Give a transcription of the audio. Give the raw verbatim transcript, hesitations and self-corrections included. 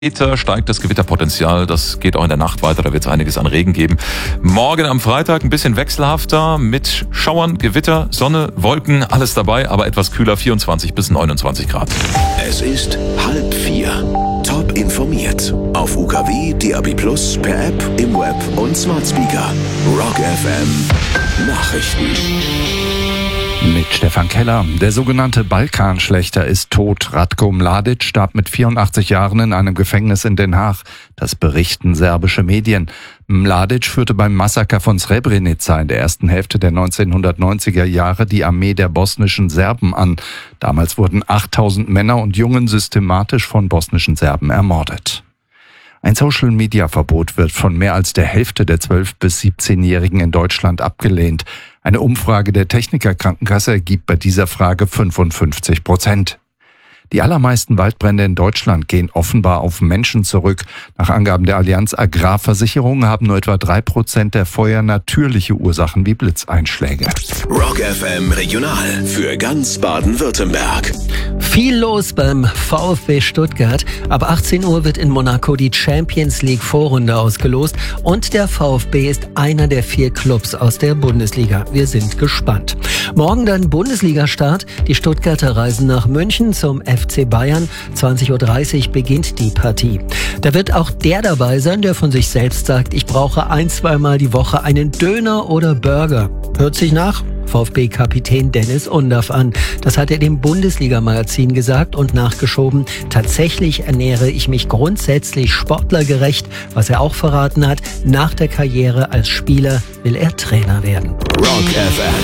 Meter steigt das Gewitterpotenzial. Das geht auch in der Nacht weiter. Da wird es einiges an Regen geben. Morgen am Freitag ein bisschen wechselhafter mit Schauern, Gewitter, Sonne, Wolken, alles dabei, aber etwas kühler, vierundzwanzig bis neunundzwanzig Grad. Es ist halb vier. Top informiert. Auf U K W, D A B Plus, per App, im Web und Smart Speaker. Rock F M Nachrichten. Mit Stefan Keller. Der sogenannte Balkanschlächter ist tot. Ratko Mladic starb mit vierundachtzig Jahren in einem Gefängnis in Den Haag. Das berichten serbische Medien. Mladic führte beim Massaker von Srebrenica in der ersten Hälfte der neunzehnhundertneunziger Jahre die Armee der bosnischen Serben an. Damals wurden achttausend Männer und Jungen systematisch von bosnischen Serben ermordet. Ein Social-Media-Verbot wird von mehr als der Hälfte der zwölf- bis siebzehnjährigen in Deutschland abgelehnt. Eine Umfrage der Techniker Krankenkasse ergibt bei dieser Frage fünfundfünfzig Prozent. Die allermeisten Waldbrände in Deutschland gehen offenbar auf Menschen zurück. Nach Angaben der Allianz Agrarversicherung haben nur etwa drei Prozent der Feuer natürliche Ursachen wie Blitzeinschläge. Rock F M Regional für ganz Baden-Württemberg. Viel los beim VfB Stuttgart. Ab achtzehn Uhr wird in Monaco die Champions League Vorrunde ausgelost und der VfB ist einer der vier Clubs aus der Bundesliga. Wir sind gespannt. Morgen dann Bundesliga-Start. Die Stuttgarter reisen nach München zum F C Bayern. zwanzig Uhr dreißig beginnt die Partie. Da wird auch der dabei sein, der von sich selbst sagt, ich brauche ein, zweimal die Woche einen Döner oder Burger. Hört sich nach VfB-Kapitän Dennis Undaff an. Das hat er dem Bundesliga-Magazin gesagt und nachgeschoben. Tatsächlich ernähre ich mich grundsätzlich sportlergerecht. Was er auch verraten hat, nach der Karriere als Spieler will er Trainer werden. Rock F M.